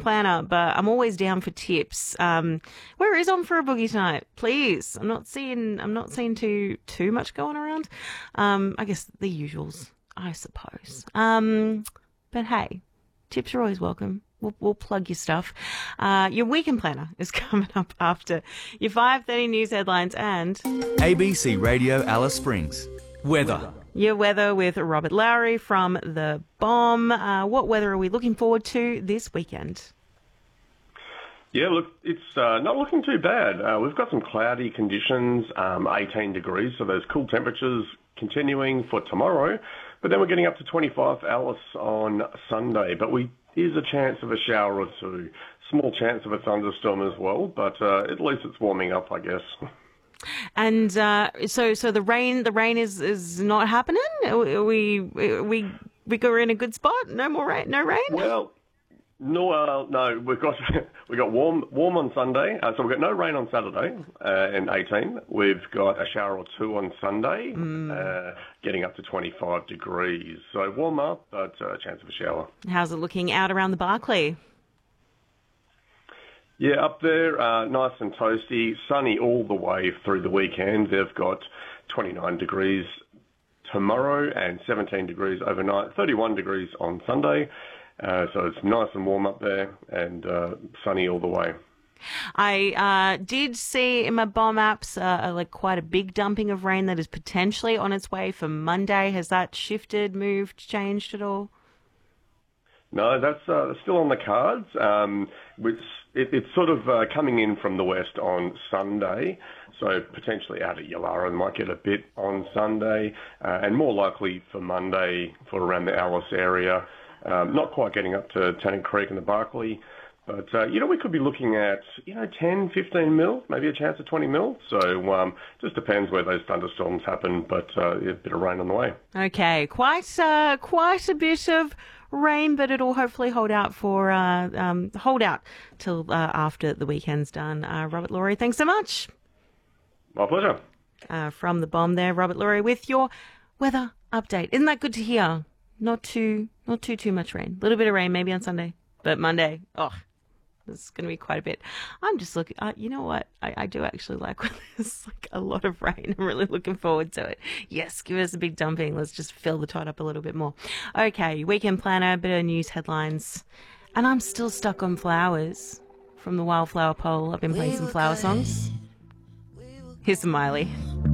weekend planner, but I'm always down for tips. Where is On for a Boogie tonight? Please. I'm not seeing too much going around. I guess the usuals, I suppose. But hey, tips are always welcome. We'll plug your stuff. Your weekend planner is coming up after your 5:30 news headlines and ABC Radio Alice Springs. Weather. Your weather with Robert Lowry from The Bomb. What weather are we looking forward to this weekend? Yeah, look, it's not looking too bad. We've got some cloudy conditions, 18 degrees, so those cool temperatures continuing for tomorrow. But then we're getting up to 25 Alice on Sunday. But there's a chance of a shower or two. Small chance of a thunderstorm as well, but at least it's warming up, I guess. And so the rain is not happening. We are in a good spot. No more rain. No rain. Well, no. We've got warm on Sunday. So we've got no rain on Saturday and 18. We've got a shower or two on Sunday, getting up to 25 degrees. So warm up, but a chance of a shower. How's it looking out around the Barclay? Yeah, up there, nice and toasty, sunny all the way through the weekend. They've got 29 degrees tomorrow and 17 degrees overnight, 31 degrees on Sunday. So it's nice and warm up there and sunny all the way. I did see in my bomb apps like quite a big dumping of rain that is potentially on its way for Monday. Has that shifted, moved, changed at all? No, that's still on the cards. It's sort of coming in from the west on Sunday, so potentially out at Yallara, might get a bit on Sunday, and more likely for Monday for around the Alice area. Not quite getting up to Tennant Creek and the Barclay, but, we could be looking at, 10, 15 mil, maybe a chance of 20 mil. So just depends where those thunderstorms happen, but a bit of rain on the way. Okay, quite a bit of rain, but it'll hopefully hold out till after the weekend's done. Robert Lowry, thanks so much. My pleasure. From The Bomb there, Robert Lowry with your weather update. Isn't that good to hear? Not too much rain. A little bit of rain maybe on Sunday, but Monday, it's going to be quite a bit. I'm just looking, you know what? I do actually like when there's like a lot of rain. I'm really looking forward to it. Yes, give us a big dumping. Let's just fill the tot up a little bit more. Okay, weekend planner, a bit of news headlines. And I'm still stuck on flowers from the Wildflower Poll. I've been playing some flower songs. Here's some Miley.